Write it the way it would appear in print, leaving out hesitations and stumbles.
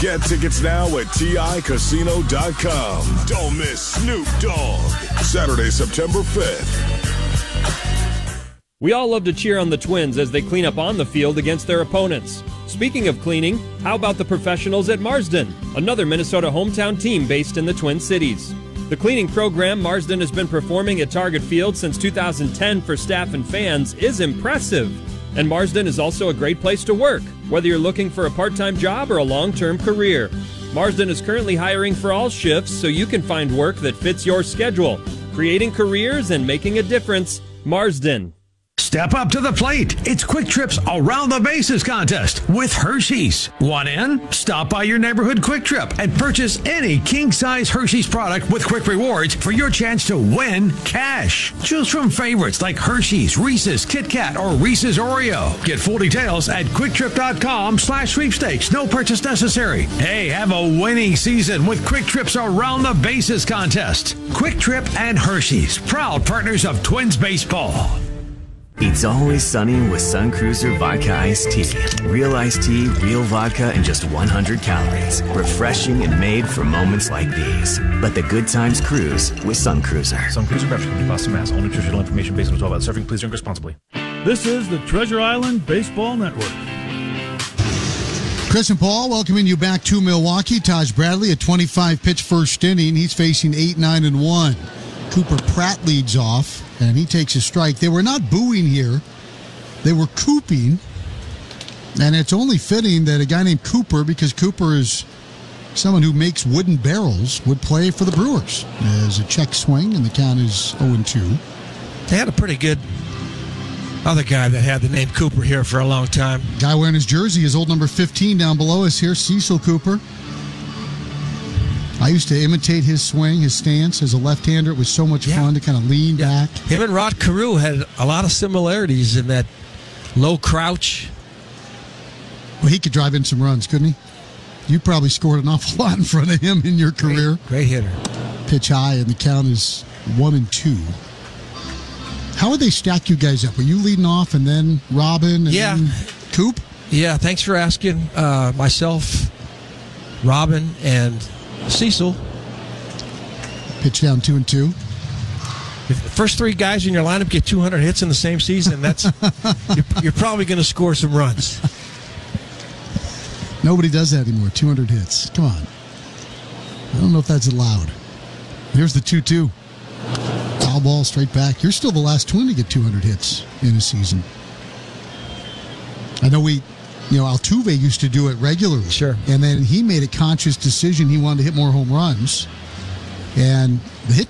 Get tickets now at TICasino.com. Don't miss Snoop Dogg. Saturday, September 5th. We all love to cheer on the Twins as they clean up on the field against their opponents. Speaking of cleaning, how about the professionals at Marsden, another Minnesota hometown team based in the Twin Cities? The cleaning program Marsden has been performing at Target Field since 2010 for staff and fans is impressive. And Marsden is also a great place to work, whether you're looking for a part-time job or a long-term career. Marsden is currently hiring for all shifts so you can find work that fits your schedule. Creating careers and making a difference. Marsden. Step up to the plate. It's Quick Trip's Around the Bases contest with Hershey's. Want in? Stop by your neighborhood Quick Trip and purchase any king-size Hershey's product with Quick Rewards for your chance to win cash. Choose from favorites like Hershey's, Reese's, Kit Kat, or Reese's Oreo. Get full details at QuickTrip.com/sweepstakes. No purchase necessary. Hey, have a winning season with Quick Trip's Around the Bases contest. Quick Trip and Hershey's, proud partners of Twins baseball. It's always sunny with Sun Cruiser Vodka Iced Tea. Real iced tea, real vodka, and just 100 calories. Refreshing and made for moments like these. Let the good times cruise with Sun Cruiser. Sun Cruiser Beverage Company, Boston, Mass. All nutritional information based on 12 hours serving. Please drink responsibly. This is the Treasure Island Baseball Network. Chris and Paul welcoming you back to Milwaukee. Taj Bradley, a 25-pitch first inning. He's facing 8-9-1. Cooper Pratt leads off, and he takes a strike. They were not booing here. They were cooping. And it's only fitting that a guy named Cooper, because Cooper is someone who makes wooden barrels, would play for the Brewers. As a check swing, and the count is 0-2. They had a pretty good other guy that had the name Cooper here for a long time. Guy wearing his jersey is old number 15 down below us here, Cecil Cooper. I used to imitate his swing, his stance as a left-hander. It was so much fun to kind of lean back. Him and Rod Carew had a lot of similarities in that low crouch. Well, he could drive in some runs, couldn't he? You probably scored an awful lot in front of him in your career. Great hitter. Pitch high, and the count is 1-2. How would they stack you guys up? Were you leading off, and then Robin, and then Coop? Yeah, thanks for asking. Myself, Robin, and Cecil. Pitch down 2-2. If the first three guys in your lineup get 200 hits in the same season, that's you're probably going to score some runs. Nobody does that anymore. 200 hits. Come on. I don't know if that's allowed. Here's the 2-2. Foul ball straight back. You're still the last Twin to get 200 hits in a season. I know Altuve used to do it regularly. Sure. And then he made a conscious decision he wanted to hit more home runs. And the hit